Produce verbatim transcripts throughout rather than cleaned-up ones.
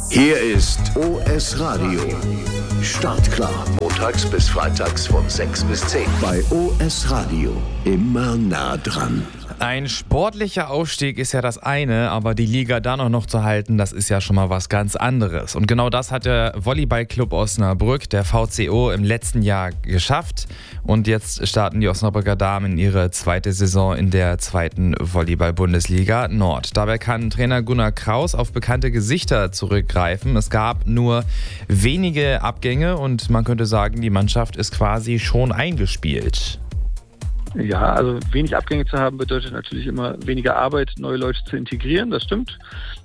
Hier ist O S Radio. Startklar. Montags bis freitags von sechs bis zehn. Bei O S Radio. Immer nah dran. Ein sportlicher Aufstieg ist ja das eine, aber die Liga dann auch noch zu halten, das ist ja schon mal was ganz anderes. Und genau das hat der Volleyballclub Osnabrück, der V C O, im letzten Jahr geschafft. Und jetzt starten die Osnabrücker Damen ihre zweite Saison in der zweiten Volleyball-Bundesliga Nord. Dabei kann Trainer Gunnar Kraus auf bekannte Gesichter zurückgreifen. Es gab nur wenige Abgänge und man könnte sagen, die Mannschaft ist quasi schon eingespielt. Ja, also wenig Abgänge zu haben bedeutet natürlich immer weniger Arbeit, neue Leute zu integrieren, das stimmt.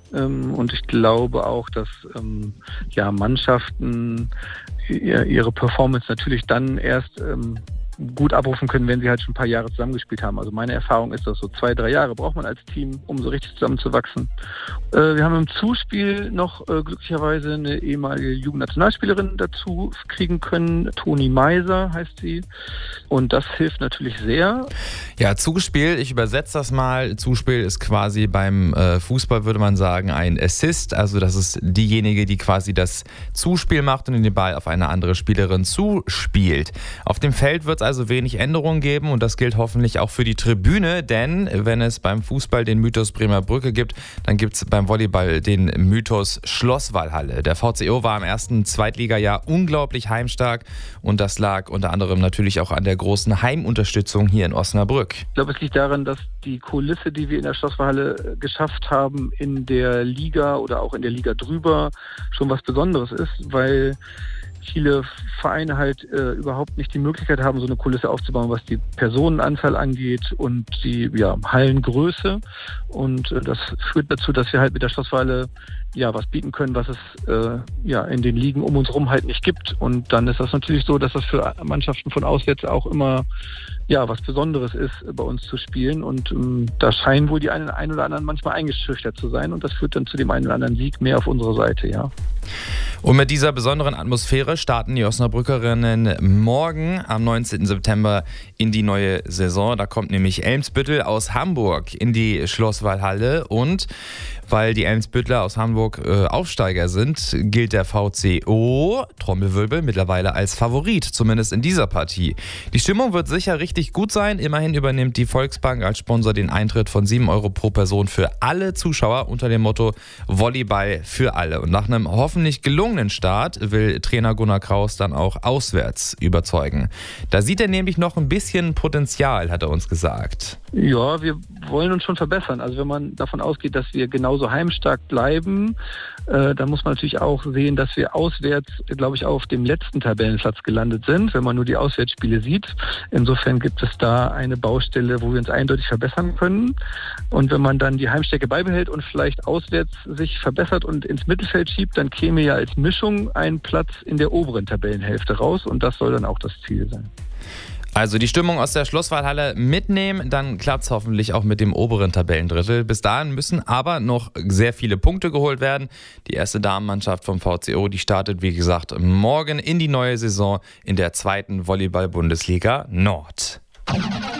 Und ich glaube auch, dass ja, Mannschaften ihre Performance natürlich dann erst gut abrufen können, wenn sie halt schon ein paar Jahre zusammengespielt haben. Also meine Erfahrung ist, dass so zwei, drei Jahre braucht man als Team, um so richtig zusammenzuwachsen. Äh, wir haben im Zuspiel noch äh, glücklicherweise eine ehemalige Jugendnationalspielerin dazu kriegen können. Toni Meiser heißt sie. Und das hilft natürlich sehr. Ja, Zuspiel, ich übersetze das mal. Zuspiel ist quasi beim äh, Fußball, würde man sagen, ein Assist. Also das ist diejenige, die quasi das Zuspiel macht und den Ball auf eine andere Spielerin zuspielt. Auf dem Feld wird es also wenig Änderungen geben und das gilt hoffentlich auch für die Tribüne, denn wenn es beim Fußball den Mythos Bremer Brücke gibt, dann gibt es beim Volleyball den Mythos Schlosswallhalle. Der V C O war im ersten Zweitligajahr unglaublich heimstark und das lag unter anderem natürlich auch an der großen Heimunterstützung hier in Osnabrück. Ich glaube, es liegt daran, dass die Kulisse, die wir in der Schlosswallhalle geschafft haben, in der Liga oder auch in der Liga drüber schon was Besonderes ist, weil viele Vereine halt äh, überhaupt nicht die Möglichkeit haben, so eine Kulisse aufzubauen, was die Personenanzahl angeht und die ja, Hallengröße. Und äh, das führt dazu, dass wir halt mit der Schlosswallhalle ja was bieten können, was es äh, ja in den Ligen um uns rum halt nicht gibt. Und dann ist das natürlich so, dass das für Mannschaften von auswärts auch immer ja was Besonderes ist, bei uns zu spielen. Und ähm, da scheinen wohl die einen, einen oder anderen manchmal eingeschüchtert zu sein. Und das führt dann zu dem einen oder anderen Sieg mehr auf unserer Seite, ja. Und mit dieser besonderen Atmosphäre starten die Osnabrückerinnen morgen am neunzehnten September in die neue Saison. Da kommt nämlich Elmsbüttel aus Hamburg in die Schlosswallhalle und weil die Elmsbüttler aus Hamburg äh, Aufsteiger sind, gilt der V C O, Trommelwirbel, mittlerweile als Favorit, zumindest in dieser Partie. Die Stimmung wird sicher richtig gut sein. Immerhin übernimmt die Volksbank als Sponsor den Eintritt von sieben Euro pro Person für alle Zuschauer unter dem Motto Volleyball für alle. Und nach einem hoffentlich gelungenen Start will Trainer Gunnar Kraus dann auch auswärts überzeugen. Da sieht er nämlich noch ein bisschen Potenzial, hat er uns gesagt. Ja, wir wollen uns schon verbessern. Also wenn man davon ausgeht, dass wir genauso heimstark bleiben, äh, dann muss man natürlich auch sehen, dass wir auswärts, glaube ich, auf dem letzten Tabellenplatz gelandet sind, wenn man nur die Auswärtsspiele sieht. Insofern gibt es da eine Baustelle, wo wir uns eindeutig verbessern können. Und wenn man dann die Heimstärke beibehält und vielleicht auswärts sich verbessert und ins Mittelfeld schiebt, dann käme ja als Mischung ein Platz in der oberen Tabellenhälfte raus und das soll dann auch das Ziel sein. Also die Stimmung aus der Schlosswallhalle mitnehmen, dann klappt es hoffentlich auch mit dem oberen Tabellendrittel. Bis dahin müssen aber noch sehr viele Punkte geholt werden. Die erste Damenmannschaft vom V C O, die startet wie gesagt morgen in die neue Saison in der zweiten Volleyball-Bundesliga Nord.